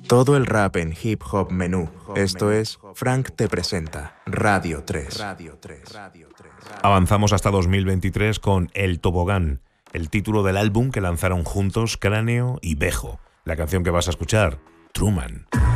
Todo el rap en hip hop menú. Esto es Frank te presenta Radio 3. Avanzamos hasta 2023 con El Tobogán, el título del álbum que lanzaron juntos Cráneo y Bejo. La canción que vas a escuchar, Truman.